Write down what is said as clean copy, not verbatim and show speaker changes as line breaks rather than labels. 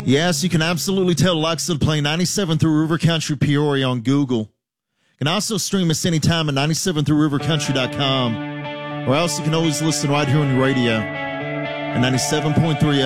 Yes, you can absolutely tell Alexa to play 97 through River Country Peoria on Google. You can also stream us anytime at 97throughrivercountry.com. Or else you can always listen right here on your radio at 97.3